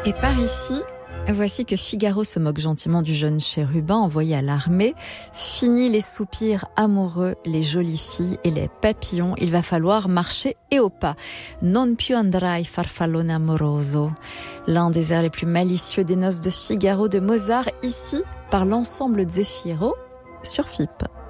Et par ici, voici que Figaro se moque gentiment du jeune chérubin envoyé à l'armée. Fini les soupirs amoureux, les jolies filles et les papillons, il va falloir marcher et au pas. Non più andrai farfallone amoroso. L'un des airs les plus malicieux des noces de Figaro de Mozart, ici par l'ensemble Zefiro sur FIP.